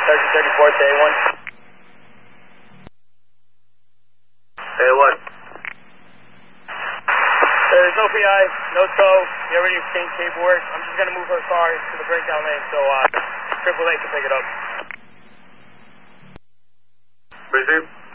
Sergeant 34 to A1. A1. There's no PI, no tow. We already exchanged paperwork. I'm just going to move her car to the breakdown lane so AAA can pick it up. Receive.